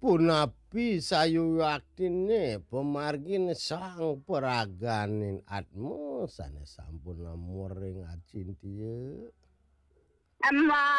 punapi sayu yaktine pemargin sang peraganin atmo sanes sampun muring acintieu. Emma